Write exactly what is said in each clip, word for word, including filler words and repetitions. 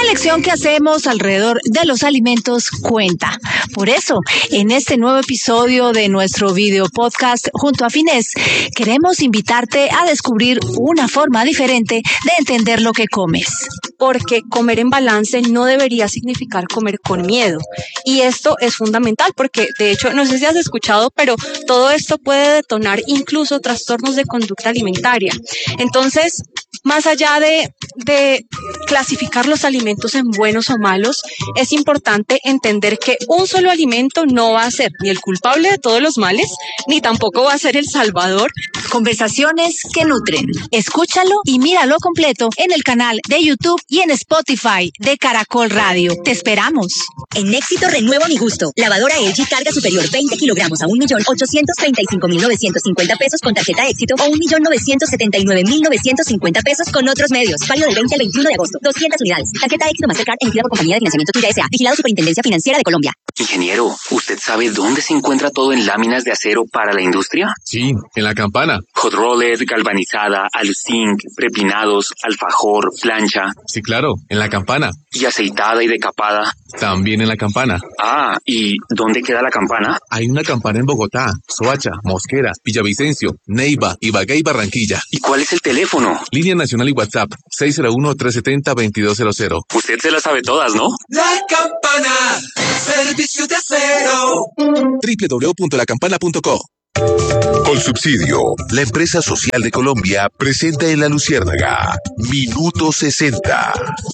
elección que hacemos alrededor de los alimentos cuenta. Por eso, en este nuevo episodio de nuestro video podcast junto a Finés, queremos invitarte a descubrir una forma diferente de entender lo que comes. Porque comer en balance no debería significar comer con miedo. Y esto es fundamental porque, de hecho, no sé si has escuchado, pero todo esto puede detonar incluso trastornos de conducta alimentaria. Entonces, más allá de, de clasificar los alimentos en buenos o malos, es importante entender que un solo alimento no va a ser ni el culpable de todos los males, ni tampoco va a ser el salvador. Conversaciones que nutren. Escúchalo y míralo completo en el canal de YouTube y en Spotify de Caracol Radio. Te esperamos. En Éxito renuevo mi gusto. Lavadora L G carga superior veinte kilogramos a un millón ochocientos treinta y cinco mil novecientos cincuenta pesos con tarjeta Éxito o un millón novecientos setenta y nueve mil novecientos cincuenta pesos con otros medios. Válido del veinte al veintiuno de agosto. doscientas unidades. Tarjeta Éxito Mastercard emitida por Compañía de Financiamiento Tuya S A. Vigilado Superintendencia Financiera de Colombia. Ingeniero, ¿usted sabe dónde se encuentra todo en láminas de acero para la industria? Sí, en la Campana. Hot roller, galvanizada, aluzinc, prepinados, alfajor, plancha. Sí, claro, en la Campana. ¿Y aceitada y decapada? También en la Campana. Ah, ¿y dónde queda la Campana? Hay una Campana en Bogotá, Soacha, Mosquera, Villavicencio, Neiva, Ibagué y Barranquilla. ¿Y cuál es el teléfono? Línea nacional y WhatsApp, seis cero uno, tres siete cero, dos dos cero cero. Usted se las sabe todas, ¿no? La Campana, servicio de acero. doble u doble u doble u punto la campana punto co. Colsubsidio, la empresa social de Colombia, presenta en La Luciérnaga Minuto sesenta.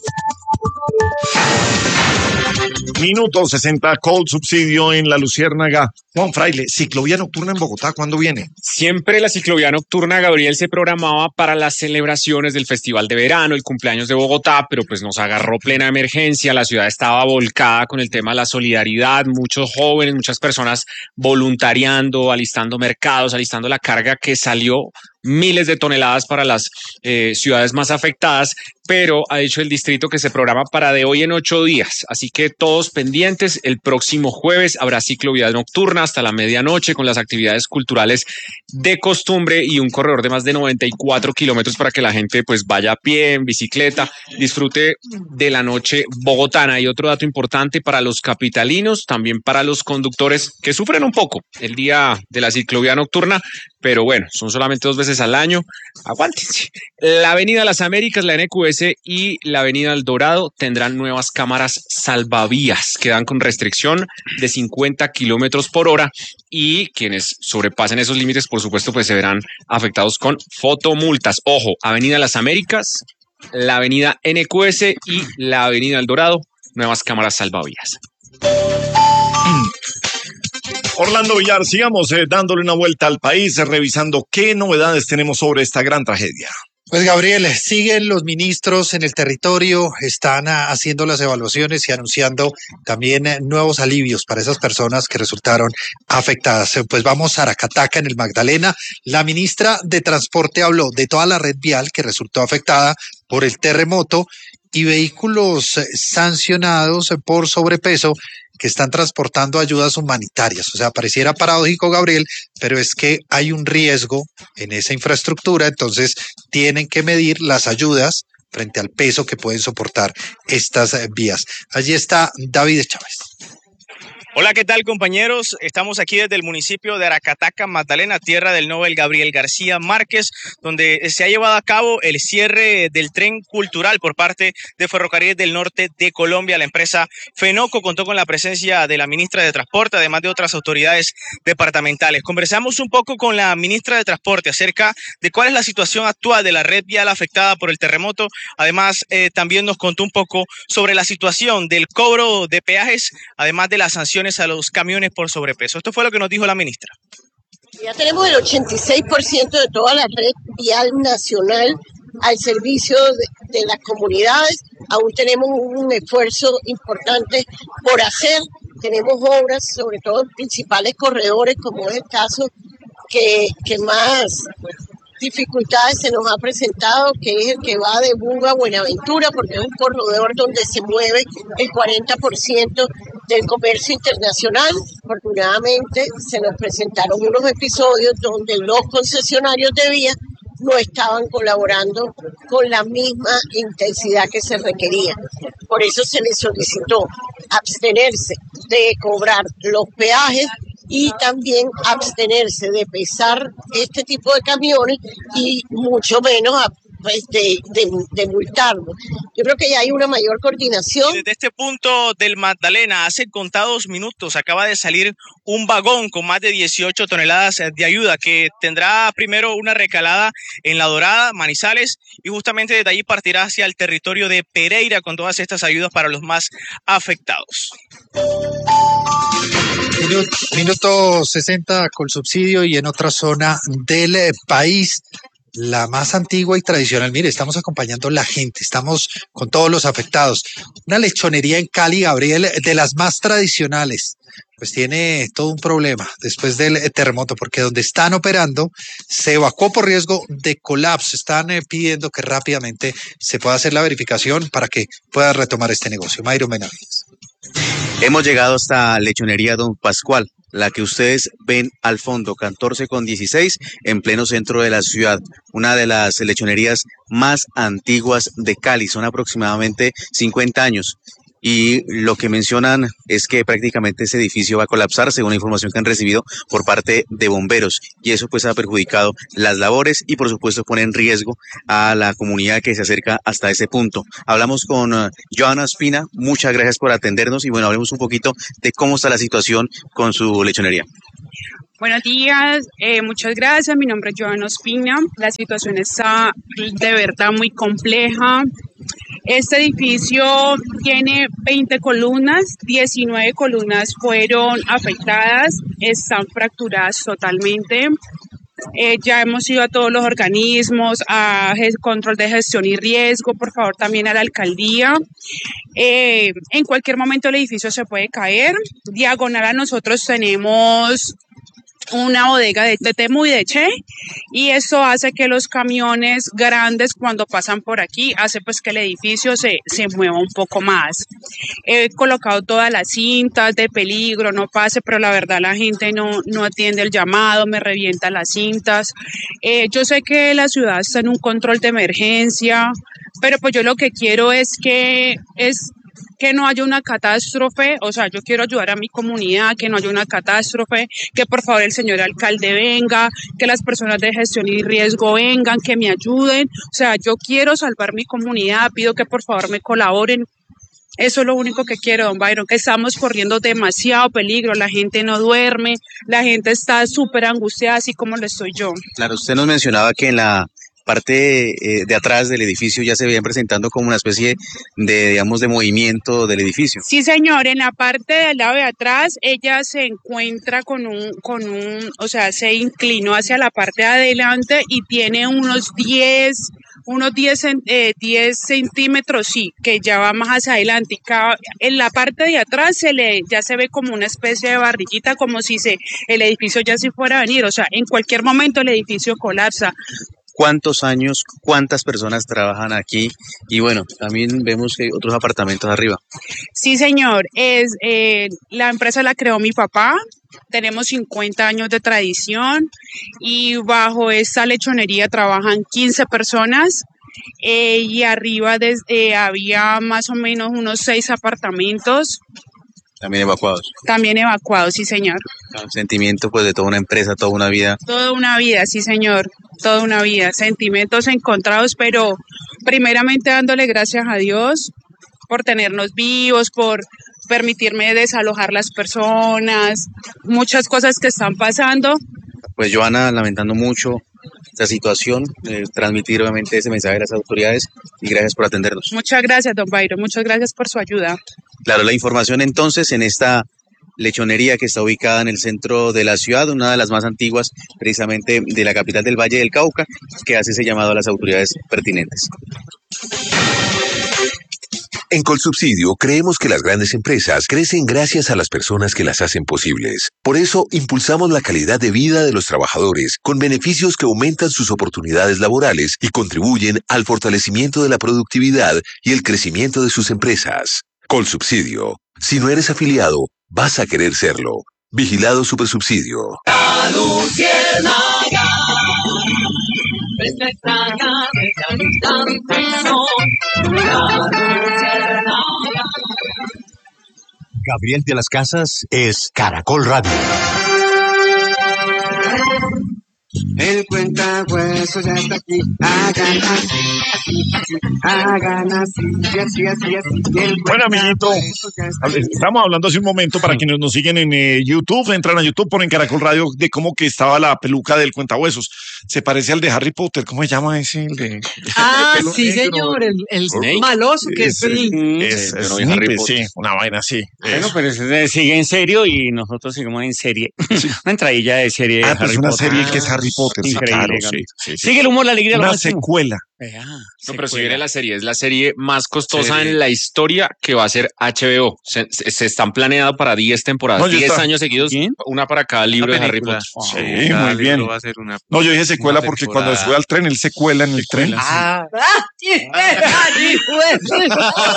Minuto sesenta, Colsubsidio en La Luciérnaga. Juan Fraile, ciclovía nocturna en Bogotá, ¿cuándo viene? Siempre la ciclovía nocturna, Gabriel, se programaba para las celebraciones del Festival de Verano, el cumpleaños de Bogotá, pero pues nos agarró plena emergencia, la ciudad estaba volcada con el tema de la solidaridad, muchos jóvenes, muchas personas voluntariando, alistando mercados, alistando la carga que salió miles de toneladas para las eh, ciudades más afectadas, pero ha dicho el distrito que se programa para de hoy en ocho días, así que todos pendientes, el próximo jueves habrá ciclovía nocturna hasta la medianoche con las actividades culturales de costumbre y un corredor de más de noventa y cuatro kilómetros para que la gente pues vaya a pie, en bicicleta, disfrute de la noche bogotana. Y otro dato importante para los capitalinos, también para los conductores que sufren un poco el día de la ciclovía nocturna, pero bueno, son solamente dos veces al año, aguántense. La Avenida Las Américas, la N Q S y la Avenida El Dorado tendrán nuevas cámaras salvavías que dan con restricción de cincuenta kilómetros por hora y quienes sobrepasen esos límites, por supuesto, pues se verán afectados con fotomultas. Ojo, Avenida Las Américas, la Avenida N Q S y la Avenida El Dorado, nuevas cámaras salvavías. Orlando Villar, sigamos eh, dándole una vuelta al país, eh, revisando qué novedades tenemos sobre esta gran tragedia. Pues Gabriel, siguen los ministros en el territorio, están a, haciendo las evaluaciones y anunciando también eh, nuevos alivios para esas personas que resultaron afectadas. Eh, pues vamos a Aracataca, en el Magdalena. La ministra de Transporte habló de toda la red vial que resultó afectada por el terremoto y vehículos eh, sancionados eh, por sobrepeso que están transportando ayudas humanitarias. O sea, pareciera paradójico, Gabriel, pero es que hay un riesgo en esa infraestructura, entonces tienen que medir las ayudas frente al peso que pueden soportar estas eh, vías. Allí está David Chávez. Hola, ¿qué tal, compañeros? Estamos aquí desde el municipio de Aracataca, Magdalena, tierra del Nobel Gabriel García Márquez, donde se ha llevado a cabo el cierre del tren cultural por parte de Ferrocarriles del Norte de Colombia. La empresa FENOCO contó con la presencia de la ministra de Transporte, además de otras autoridades departamentales. Conversamos un poco con la ministra de Transporte acerca de cuál es la situación actual de la red vial afectada por el terremoto. Además, eh, también nos contó un poco sobre la situación del cobro de peajes, además de las sanciones a los camiones por sobrepeso. Esto fue lo que nos dijo la ministra. Ya tenemos el ochenta y seis por ciento de toda la red vial nacional al servicio de, de las comunidades. Aún tenemos un esfuerzo importante por hacer. Tenemos obras, sobre todo en principales corredores, como es el caso que, que más dificultades se nos ha presentado, que es el que va de Buga a Buenaventura, porque es un corredor donde se mueve el cuarenta por ciento del comercio internacional. Afortunadamente se nos presentaron unos episodios donde los concesionarios de vías no estaban colaborando con la misma intensidad que se requería. Por eso se les solicitó abstenerse de cobrar los peajes y también abstenerse de pesar este tipo de camiones y mucho menos a pues de, de, de multarlo. Yo creo que ya hay una mayor coordinación. Desde este punto del Magdalena, hace contados minutos acaba de salir un vagón con más de dieciocho toneladas de ayuda que tendrá primero una recalada en La Dorada, Manizales, y justamente desde allí partirá hacia el territorio de Pereira con todas estas ayudas para los más afectados. Minuto, minuto sesenta con subsidio y en otra zona del país, la más antigua y tradicional. Mire, estamos acompañando a la gente, estamos con todos los afectados. Una lechonería en Cali, Gabriel, de las más tradicionales, pues tiene todo un problema después del terremoto, porque donde están operando se evacuó por riesgo de colapso. Están eh, pidiendo que rápidamente se pueda hacer la verificación para que pueda retomar este negocio. Mayro Benavides. Hemos llegado hasta Lechonería Don Pascual, la que ustedes ven al fondo, catorce con dieciséis, en pleno centro de la ciudad. Una de las lechonerías más antiguas de Cali, son aproximadamente cincuenta años. Y lo que mencionan es que prácticamente ese edificio va a colapsar, según la información que han recibido por parte de bomberos. Y eso pues ha perjudicado las labores y por supuesto pone en riesgo a la comunidad que se acerca hasta ese punto. Hablamos con uh, Joana Espina, muchas gracias por atendernos y bueno, hablemos un poquito de cómo está la situación con su lechonería. Buenos días, eh, muchas gracias. Mi nombre es Joana Espina. La situación está de verdad muy compleja. Este edificio tiene veinte columnas, diecinueve columnas fueron afectadas, están fracturadas totalmente. Eh, ya hemos ido a todos los organismos, a control de gestión y riesgo, por favor también a la alcaldía. Eh, en cualquier momento el edificio se puede caer. Diagonal a nosotros tenemos una bodega de, de Temu y de Che, y eso hace que los camiones grandes cuando pasan por aquí, hace pues que el edificio se, se mueva un poco más. He colocado todas las cintas de peligro, no pase, pero la verdad la gente no, no atiende el llamado, me revienta las cintas. Eh, yo sé que la ciudad está en un control de emergencia, pero pues yo lo que quiero es que es que no haya una catástrofe, o sea, yo quiero ayudar a mi comunidad, que no haya una catástrofe, que por favor el señor alcalde venga, que las personas de gestión y riesgo vengan, que me ayuden, o sea, yo quiero salvar mi comunidad, pido que por favor me colaboren. Eso es lo único que quiero, don Byron, que estamos corriendo demasiado peligro, la gente no duerme, la gente está súper angustiada, así como lo estoy yo. Claro, usted nos mencionaba que en la parte eh, de atrás del edificio ya se veían presentando como una especie de, digamos, de movimiento del edificio. Sí, señor, en la parte del lado de atrás ella se encuentra con un, con un, o sea, se inclinó hacia la parte de adelante y tiene unos diez, unos diez, eh, diez centímetros, sí, que ya va más hacia adelante. Y cada, en la parte de atrás se le, ya se ve como una especie de barriguita, como si se, el edificio ya se fuera a venir, o sea, en cualquier momento el edificio colapsa. ¿Cuántos años, cuántas personas trabajan aquí? Y bueno, también vemos que otros apartamentos arriba. Sí, señor. Es, eh, la empresa la creó mi papá. Tenemos cincuenta años de tradición y bajo esta lechonería trabajan quince personas. Eh, y arriba des, eh, había más o menos unos seis apartamentos. También evacuados. También evacuados, sí, señor. Un sentimiento pues de toda una empresa, toda una vida. Toda una vida, sí, señor. Toda una vida. Sentimientos encontrados, pero primeramente dándole gracias a Dios por tenernos vivos, por permitirme desalojar las personas, muchas cosas que están pasando. Pues Joana, lamentando mucho esta situación, eh, transmitir obviamente ese mensaje a las autoridades y gracias por atendernos. Muchas gracias, don Byron, muchas gracias por su ayuda. Claro, la información entonces en esta lechonería que está ubicada en el centro de la ciudad, una de las más antiguas precisamente de la capital del Valle del Cauca, que hace ese llamado a las autoridades pertinentes. En Colsubsidio creemos que las grandes empresas crecen gracias a las personas que las hacen posibles. Por eso impulsamos la calidad de vida de los trabajadores con beneficios que aumentan sus oportunidades laborales y contribuyen al fortalecimiento de la productividad y el crecimiento de sus empresas. Colsubsidio. Si no eres afiliado, vas a querer serlo. Vigilado Supersubsidio. La Luciérnaga, es la extraña de Carita mi corazón. La luciérnaga. Gabriel de las Casas es Caracol Radio. El cuentahuesos ya está aquí, hagan así, así, así, hagan así, así, así, así. El Bueno, amiguito, estamos hablando hace un momento para quienes nos siguen en eh, YouTube, entran a YouTube, ponen Caracol Radio, de cómo que estaba la peluca del cuentahuesos. Se parece al de Harry Potter, ¿cómo se llama ese? El de, Ah, el de pelo sí, negro. señor, el, el Snake. maloso que es, Es, sí. es, es pero de Snape, Harry Potter. sí, una vaina así. Bueno, pero ese sigue en serio y nosotros seguimos en serie. Una entradilla de serie de Ah, Harry pues una Potter. serie que es Harry Potter, sí, Increíble, claro, Gabriel. sí, sí, sí. Sigue el humor, la alegría, lo Una máximo. secuela. Vea, no, pero si secuela. viene la serie, es la serie más costosa Serie. en la historia que va a ser H B O. Se, se- se están planeando para diez temporadas, No, yo diez estaba- años seguidos, una para cada libro de Harry Potter. Sí, muy bien. No, yo dije secuela porque cuando se sube al tren, él secuela en el tren. Ah, sí, sí, pues.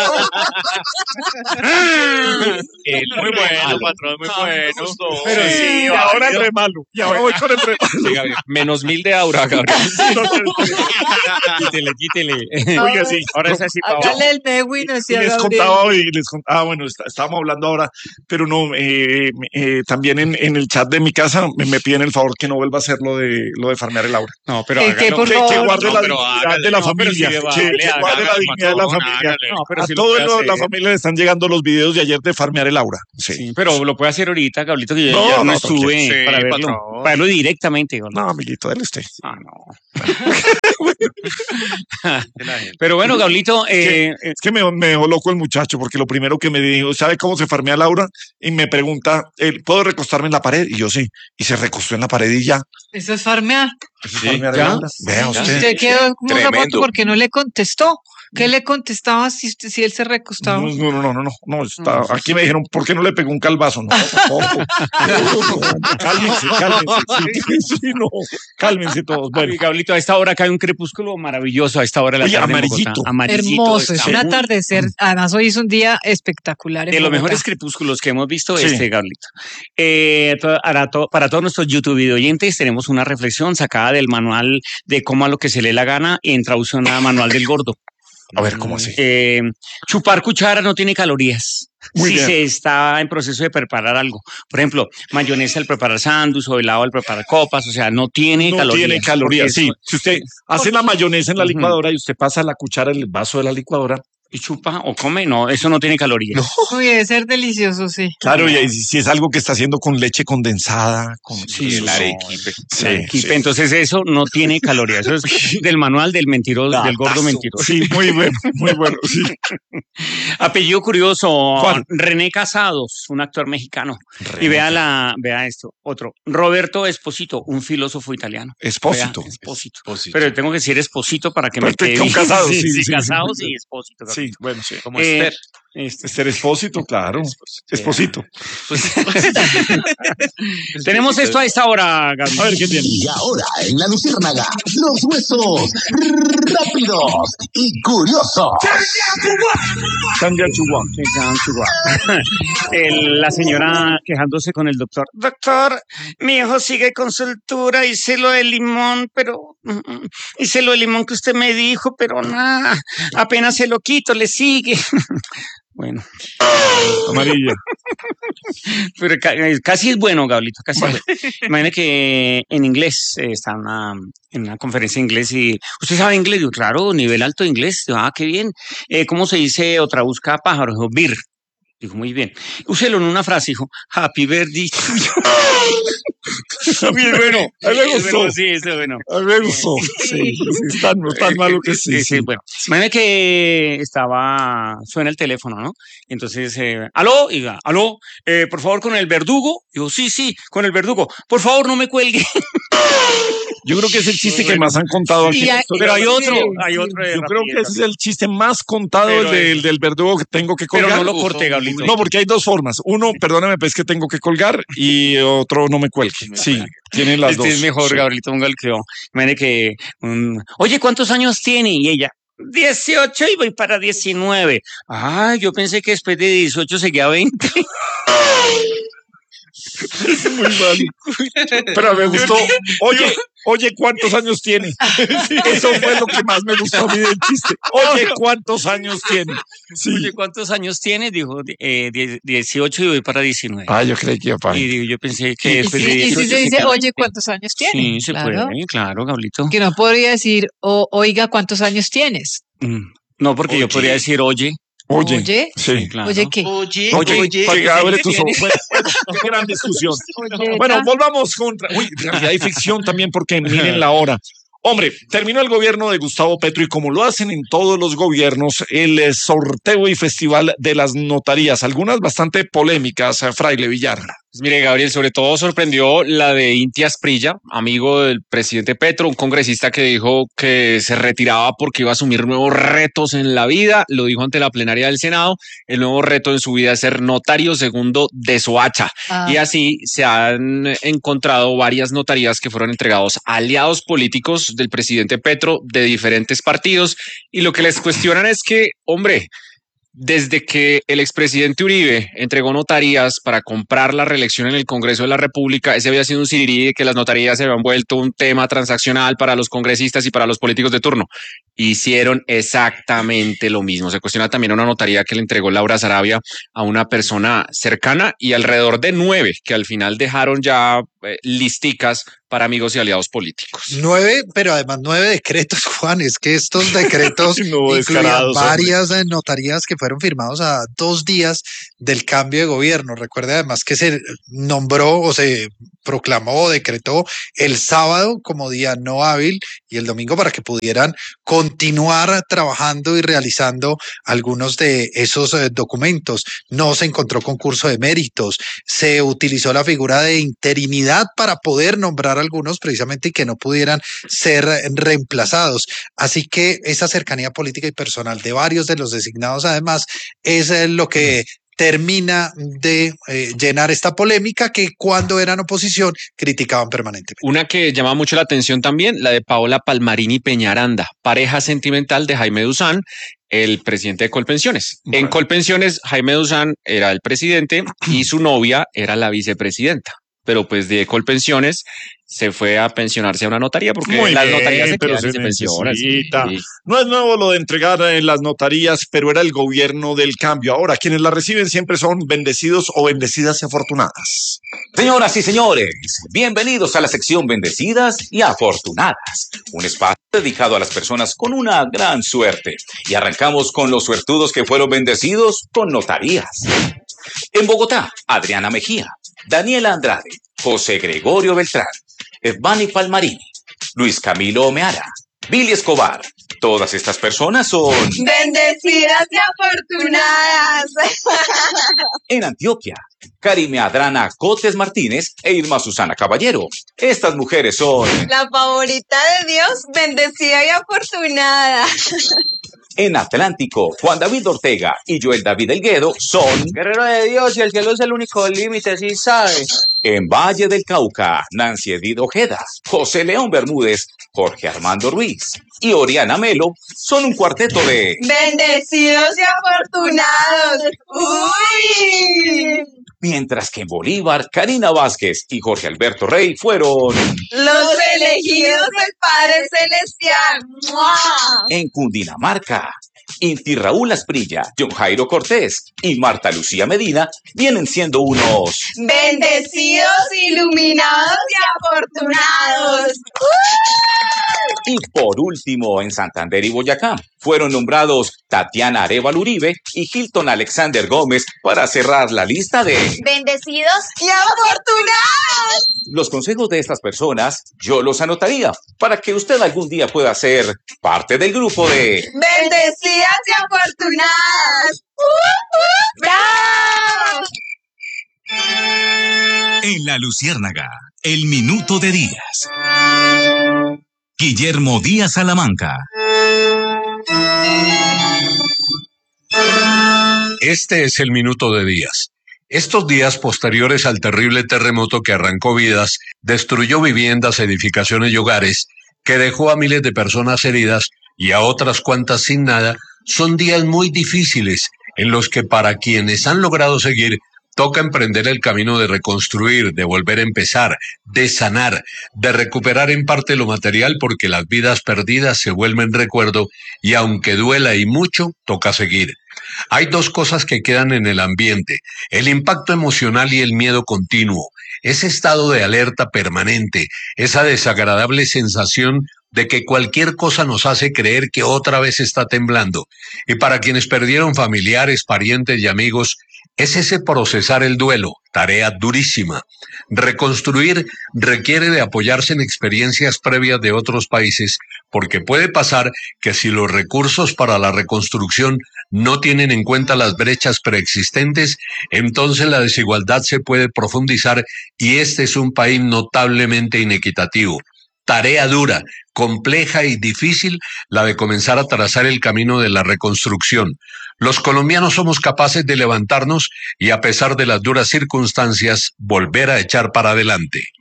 Eh, muy bueno, patrón, muy bueno. Pero Sí, sí, va, ahora yo- el re malo. Y ahora voy con el re malo. Sí, Gabriel. Menos mil de aura, Gabriel. Quítele, quítele. Oiga, sí. Ahora es así, Pablo. Hágale el Megwin Y hacia les Gabriel. contaba hoy, les contaba, ah, bueno, está- estábamos hablando ahora, pero no, eh, eh, también en, en el chat de mi casa me, me piden el favor que no vuelva a hacer lo de, lo de farmear el aura. No, pero ¿Qué, qué, hágalo. por que, que favor? guarde No, la pero dignidad hágale, de la no, pero familia, sí le que, vale, que guarde hágale, la dignidad de la patrón, familia. hágale. No, pero A sí lo todo puede el- la hacer. familia le están llegando los videos de ayer de farmear el aura. Sí. Sí, pero lo puede hacer ahorita, Gablito, que yo No, ya no, no, estuve tranquilo. para Sí, verlo. patrón. Para verlo directamente. Gablito. No, amiguito, dale usted. Ah, no. Pero bueno, Gablito, eh, Que- es que me, me dejó loco el muchacho porque lo primero que me dijo, ¿sabe cómo se farmea Laura? Y me pregunta, eh, ¿puedo recostarme en la pared? Y yo sí. Y se recostó en la pared y ya. Eso es farmear. Farmear ¿ya? el Laura. Vea Y usted. usted quedó como un Tremendo. zapato porque no le contestó. ¿Qué le contestaba si, usted- si él se recostaba? No, no, no, no, no, no, está- aquí me dijeron, ¿por qué no le pegó un calvazo? No, tampoco. No, cálmense, cálmense, sí, sí, no, cálmense todos. Bueno, Ay, Gablito, a esta hora cae un crepúsculo maravilloso, a esta hora de la Oye, tarde en amarillito. Bogotá. Amarillito. Hermoso, es está un muy- atardecer. Además, hoy es un día espectacular. en De los Bogotá. mejores crepúsculos que hemos visto, Sí. este, Gablito. Eh, to- para, to- para todos nuestros YouTube video oyentes, tenemos una reflexión sacada del manual de cómo a lo que se le la gana en traducción a Manual del Gordo. a ver, ¿cómo así? Eh, chupar cuchara no tiene calorías. Muy si bien. se está en proceso de preparar algo. Por ejemplo, mayonesa al preparar sándwich o helado al preparar copas, o sea, no tiene No calorías. tiene calorías, porque sí. eso- Si usted hace la mayonesa en la Ujú. licuadora y usted pasa la cuchara en el vaso de la licuadora, y chupa o come, no, eso no tiene calorías. Uy, debe ser delicioso, sí. claro, y ahí si es algo que está haciendo con leche condensada, con Sí, el no. arequipe. Sí, Arequipe. sí. Entonces eso no tiene calorías. Eso es del manual del mentiroso, del gordo Datazo. mentiroso. Sí, muy bueno, muy bueno. Sí. Apellido curioso, ¿Cuál? René Casados, un actor mexicano. Y vea la, vea esto, otro. Roberto Esposito, un filósofo italiano. Espósito. Vea, Espósito. Pero tengo que decir Esposito para que me Pero quede con bien. Casados, Sí, sí, sí, sí. Casados y Espósito. Sí, bueno, sí. Como Eh, Esther. este, Esther Espósito, claro. Esposito. Tenemos esto a esta hora, Gabriel. A ver, ¿qué tiene? Y ahora en la Luciérnaga, los huesos rápidos y curiosos. Cambia Chihuahua. Sí, San Chihuahua. El- la señora quejándose con el doctor. Doctor, mi hijo sigue con su altura, hice lo de limón, pero mm, hice lo de limón que usted me dijo, pero nada, apenas se lo quito, le sigue. Bueno, Amarilla. pero ca- eh, casi es bueno, Gablito, casi es bueno. Imagina que en inglés, eh, está en una, en una conferencia en inglés y ¿usted sabe inglés? Digo, claro, nivel alto de inglés. Digo, ah, qué bien. Eh, ¿Cómo se dice otra busca pájaros? Dijo, beer. Dijo, muy bien. Úselo en una frase, dijo, happy birthday. Muy bueno. A mí me gustó. Sí, eso es bueno. A mí me gustó. Sí, sí, es tan, no es tan malo que sí. Sí, sí, bueno. Imagínate que estaba, suena el teléfono, ¿no? Entonces, eh, aló, y diga, aló, eh, por favor, con el verdugo. Digo, sí, sí, con el verdugo. Por favor, no me cuelgue. Yo creo que es el chiste que más han contado aquí. Y hay- Pero hay otro, Sí, hay sí. otro. de Yo creo rapidez que ese es también. el chiste más contado, Pero el del, es- del verdugo que tengo que Pero colgar. no lo corte, Gablito. No, porque hay dos formas. Uno, perdóname, pues que tengo que colgar y otro, no me cuelgue. Sí, tienen las Este dos. es mejor, Sí. Gabrielito, ponga el que yo. Imagínate que, um, oye, ¿cuántos años tiene? Y ella, dieciocho y voy para diecinueve. Ah, yo pensé que después de dieciocho seguía veinte. Muy mal. Pero me gustó. Oye, oye, ¿cuántos años tiene? Eso fue lo que más me gustó a mí del chiste. Oye, ¿cuántos años tiene? Sí. Oye, ¿cuántos años tiene? Dijo eh, dieciocho y voy para diecinueve. Ah, yo creí que iba para. Y digo, yo pensé que Y después si, de y si dieciocho se dice, se- oye, ¿cuántos años tienes? Sí, se Claro. puede, claro, Gablito. Que no podría decir, o, oiga, ¿cuántos años tienes? Mm, No, porque yo Oye. podría decir, oye. Oye. Oye. Sí. Claro. Oye, ¿qué? Oye, Oye, oye, oye, oye, abre tus tienes- ojos. Bueno, bueno, qué gran discusión. Oye, Bueno, ta- volvamos contra. Uy, en realidad hay ficción también porque miren la hora. Hombre, terminó el gobierno de Gustavo Petro y como lo hacen en todos los gobiernos, el eh, sorteo y festival de las notarías, algunas bastante polémicas, eh, Fraile Villar. Pues mire, Gabriel, sobre todo sorprendió la de Inti Asprilla, amigo del presidente Petro, un congresista que dijo que se retiraba porque iba a asumir nuevos retos en la vida. Lo dijo ante la plenaria del Senado. El nuevo reto en su vida es ser notario segundo de Soacha. Ah. Y así se han encontrado varias notarías que fueron entregados a aliados políticos del presidente Petro de diferentes partidos. Y lo que les cuestionan es que, hombre, desde que el expresidente Uribe entregó notarías para comprar la reelección en el Congreso de la República, ese había sido un sirirí de que las notarías se habían vuelto un tema transaccional para los congresistas y para los políticos de turno. Hicieron exactamente lo mismo. Se cuestiona también una notaría que le entregó Laura Sarabia a una persona cercana y alrededor de nueve que al final dejaron ya eh, listicas para amigos y aliados políticos. Nueve, pero además nueve decretos, Juan. Es que estos decretos No, incluían descarados, varias eh, notarías que fueron firmados a dos días del cambio de gobierno. Recuerde además que se nombró o se proclamó o decretó el sábado como día no hábil y el domingo para que pudieran continuar trabajando y realizando algunos de esos eh, documentos. No se encontró concurso de méritos, se utilizó la figura de interinidad para poder nombrar algunos precisamente y que no pudieran ser reemplazados. Así que esa cercanía política y personal de varios de los designados además es eh, lo que termina de eh, llenar esta polémica que cuando eran oposición criticaban permanentemente. Una que llama mucho la atención también, la de Paola Palmarini Peñaranda, pareja sentimental de Jaime Duzán, el presidente de Colpensiones. En Colpensiones, Jaime Duzán era el presidente y su novia era la vicepresidenta. Pero pues de Colpensiones se fue a pensionarse a una notaría porque Muy las bien, notarías se pero quedan se y se pensionan. necesita. Sí. No es nuevo lo de entregar en las notarías, pero era el gobierno del cambio. Ahora, quienes la reciben siempre son bendecidos o bendecidas y afortunadas. Señoras y señores, bienvenidos a la sección Bendecidas y Afortunadas, un espacio dedicado a las personas con una gran suerte. Y arrancamos con los suertudos que fueron bendecidos con notarías. En Bogotá, Adriana Mejía, Daniela Andrade, José Gregorio Beltrán, Evani Palmarini, Luis Camilo Omeara, Billy Escobar. Todas estas personas son... Bendecidas y afortunadas. En Antioquia, Karime Adrana Cotes Martínez e Irma Susana Caballero. Estas mujeres son... La favorita de Dios, bendecida y afortunada. En Atlántico, Juan David Ortega y Joel David Elguedo son... Guerrero de Dios, y el cielo es el único límite, sí sabe. En Valle del Cauca, Nancy Edith Ojeda, José León Bermúdez, Jorge Armando Ruiz y Oriana Melo son un cuarteto de... Bendecidos y afortunados. ¡Uy! Mientras que en Bolívar, Karina Vázquez y Jorge Alberto Rey fueron... Los elegidos del Padre Celestial. ¡Mua! En Cundinamarca, Inti Raúl Asprilla, John Jairo Cortés y Marta Lucía Medina vienen siendo unos... Bendecidos, iluminados y afortunados. Y por último, en Santander y Boyacá, fueron nombrados Tatiana Arevalo Uribe y Hilton Alexander Gómez para cerrar la lista de... Bendecidos y afortunados. Los consejos de estas personas yo los anotaría para que usted algún día pueda ser parte del grupo de... Bendecidas y afortunadas. ¡Uh, uh! ¡Bravo! En La Luciérnaga, el minuto de Díaz. Guillermo Díaz Salamanca. Este es el minuto de Díaz. Estos días posteriores al terrible terremoto que arrancó vidas, destruyó viviendas, edificaciones y hogares, que dejó a miles de personas heridas y a otras cuantas sin nada, son días muy difíciles en los que para quienes han logrado seguir Toca emprender el camino de reconstruir, de volver a empezar, de sanar, de recuperar en parte lo material porque las vidas perdidas se vuelven recuerdo y aunque duela y mucho, toca seguir. Hay dos cosas que quedan en el ambiente, el impacto emocional y el miedo continuo, ese estado de alerta permanente, esa desagradable sensación de que cualquier cosa nos hace creer que otra vez está temblando. Y para quienes perdieron familiares, parientes y amigos, es ese procesar el duelo, tarea durísima. Reconstruir requiere de apoyarse en experiencias previas de otros países, porque puede pasar que si los recursos para la reconstrucción no tienen en cuenta las brechas preexistentes, entonces la desigualdad se puede profundizar y este es un país notablemente inequitativo. Tarea dura, compleja y difícil la de comenzar a trazar el camino de la reconstrucción. Los colombianos somos capaces de levantarnos y a pesar de las duras circunstancias, volver a echar para adelante.